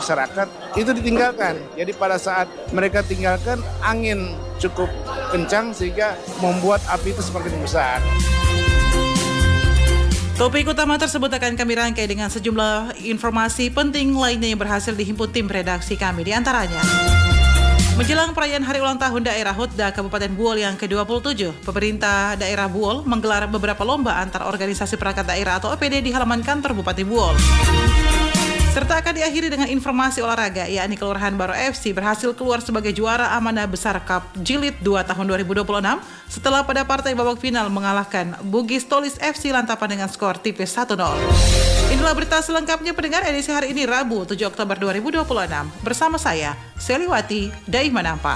masyarakat itu ditinggalkan. Jadi pada saat mereka tinggalkan, angin cukup kencang sehingga membuat api itu semakin besar. Topik utama tersebut akan kami rangkai dengan sejumlah informasi penting lainnya yang berhasil dihimpun tim redaksi kami. Di antaranya, menjelang perayaan Hari Ulang Tahun Daerah Hutda Kabupaten Buol yang ke-27, pemerintah daerah Buol menggelar beberapa lomba antar organisasi perangkat daerah atau OPD di halaman kantor Bupati Buol. Serta akan diakhiri dengan informasi olahraga, yakni Kelurahan Baro FC berhasil keluar sebagai juara Amanah Besar Cup Jilid 2 tahun 2026 setelah pada partai babak final mengalahkan Bugis Tolis FC Lantapan dengan skor tipis 1-0. Inilah berita selengkapnya pendengar edisi hari ini Rabu 7 Oktober 2026. Bersama saya, Seliwati Daimanampa.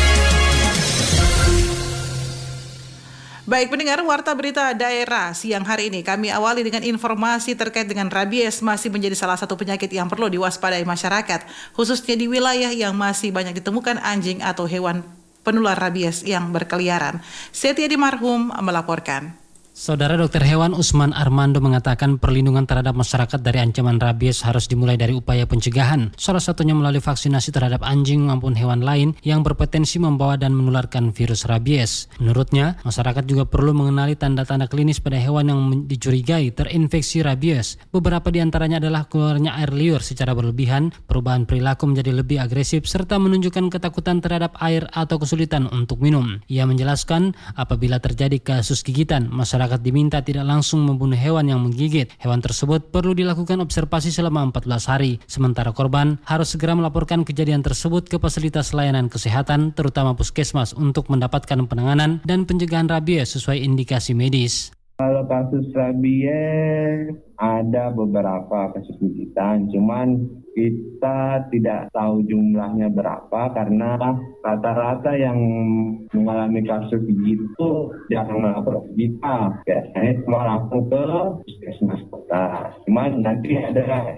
Baik pendengar, Warta Berita Daerah siang hari ini kami awali dengan informasi terkait dengan rabies masih menjadi salah satu penyakit yang perlu diwaspadai masyarakat, khususnya di wilayah yang masih banyak ditemukan anjing atau hewan penular rabies yang berkeliaran. Setia di Marhum melaporkan. Saudara Dokter Hewan Usman Armando mengatakan perlindungan terhadap masyarakat dari ancaman rabies harus dimulai dari upaya pencegahan. Salah satunya melalui vaksinasi terhadap anjing maupun hewan lain yang berpotensi membawa dan menularkan virus rabies. Menurutnya, masyarakat juga perlu mengenali tanda-tanda klinis pada hewan yang dicurigai terinfeksi rabies. Beberapa di antaranya adalah keluarnya air liur secara berlebihan, perubahan perilaku menjadi lebih agresif, serta menunjukkan ketakutan terhadap air atau kesulitan untuk minum. Ia menjelaskan apabila terjadi kasus gigitan, masyarakat diminta tidak langsung membunuh hewan yang menggigit. Hewan tersebut perlu dilakukan observasi selama 14 hari. Sementara korban harus segera melaporkan kejadian tersebut ke fasilitas layanan kesehatan, terutama puskesmas, untuk mendapatkan penanganan dan pencegahan rabies sesuai indikasi medis. Kalau kasus rabies ada beberapa kasus gigitan, cuman kita tidak tahu jumlahnya berapa karena rata-rata yang mengalami kasus gigit itu jarang melapor ke kita. Biasanya cuma langsung ke puskesmas kota. Cuman nanti ada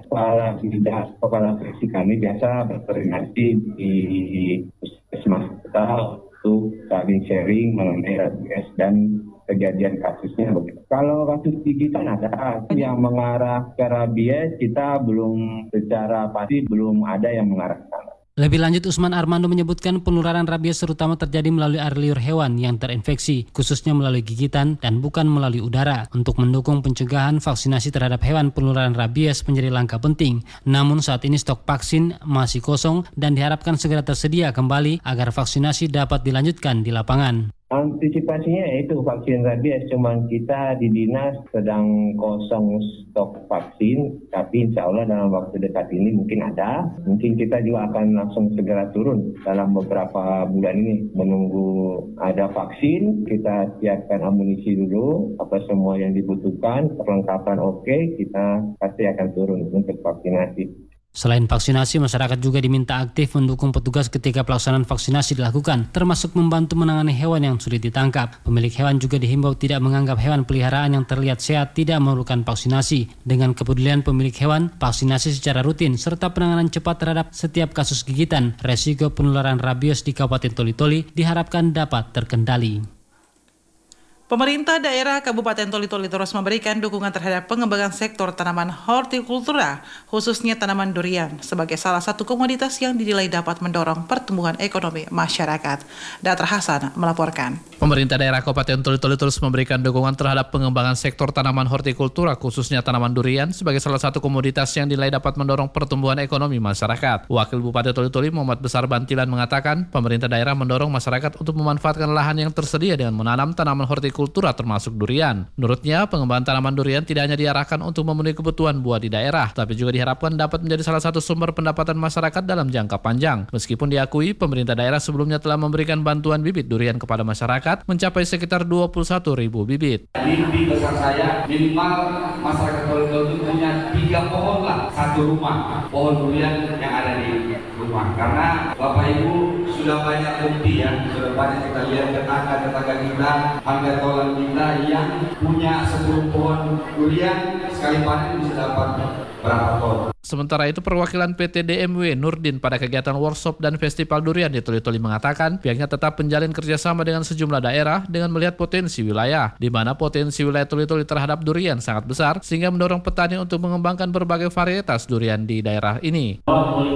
kepala seksi kami biasa berkoordinasi di puskesmas kota untuk saling sharing mengenai rabies dan kejadian kasusnya begitu. Kalau kasus gigitan ada yang mengarah ke rabies, kita belum secara pasti belum ada yang mengarah ke sana. Lebih lanjut, Usman Armando menyebutkan penularan rabies terutama terjadi melalui air liur hewan yang terinfeksi, khususnya melalui gigitan dan bukan melalui udara. Untuk mendukung pencegahan, vaksinasi terhadap hewan penularan rabies menjadi langkah penting. Namun saat ini stok vaksin masih kosong dan diharapkan segera tersedia kembali agar vaksinasi dapat dilanjutkan di lapangan. Antisipasinya yaitu vaksin rabies, cuman kita di dinas sedang kosong stok vaksin, tapi insya Allah dalam waktu dekat ini mungkin ada. Mungkin kita juga akan langsung segera turun dalam beberapa bulan ini menunggu ada vaksin. Kita siapkan amunisi dulu, apa semua yang dibutuhkan, perlengkapan oke, kita pasti akan turun untuk vaksinasi. Selain vaksinasi, masyarakat juga diminta aktif mendukung petugas ketika pelaksanaan vaksinasi dilakukan, termasuk membantu menangani hewan yang sulit ditangkap. Pemilik hewan juga dihimbau tidak menganggap hewan peliharaan yang terlihat sehat tidak memerlukan vaksinasi. Dengan kepedulian pemilik hewan, vaksinasi secara rutin, serta penanganan cepat terhadap setiap kasus gigitan, resiko penularan rabies di Kabupaten Toli-Toli diharapkan dapat terkendali. Pemerintah daerah Kabupaten Toli-Toli terus memberikan dukungan terhadap pengembangan sektor tanaman hortikultura, khususnya tanaman durian, sebagai salah satu komoditas yang dinilai dapat mendorong pertumbuhan ekonomi masyarakat. Datra Hasan melaporkan. Pemerintah daerah Kabupaten Toli-Toli terus memberikan dukungan terhadap pengembangan sektor tanaman hortikultura, khususnya tanaman durian, sebagai salah satu komoditas yang dinilai dapat mendorong pertumbuhan ekonomi masyarakat. Wakil Bupati Toli-Toli Muhammad Besar Bantilan mengatakan, pemerintah daerah mendorong masyarakat untuk memanfaatkan lahan yang tersedia dengan menanam tanaman hortikultura termasuk durian. Menurutnya, pengembangan tanaman durian tidak hanya diarahkan untuk memenuhi kebutuhan buah di daerah, tapi juga diharapkan dapat menjadi salah satu sumber pendapatan masyarakat dalam jangka panjang. Meskipun diakui, pemerintah daerah sebelumnya telah memberikan bantuan bibit durian kepada masyarakat mencapai sekitar 21.000 bibit. Mimpi besar saya, minimal masyarakat Toli-Toli punya 3 pohon lah, 1 rumah pohon durian yang ada di rumah. Karena Bapak Ibu sudah banyak bukti ya, sudah banyak kita lihat tetangga-tetangga kita, harga tolan kita yang punya 10 pohon durian, sekali panen bisa dapat berapa ton. Sementara itu, perwakilan PT DMW Nurdin pada kegiatan workshop dan festival durian di Toli-Toli mengatakan pihaknya tetap menjalin kerjasama dengan sejumlah daerah dengan melihat potensi wilayah, di mana potensi wilayah Toli-Toli terhadap durian sangat besar, sehingga mendorong petani untuk mengembangkan berbagai varietas durian di daerah ini.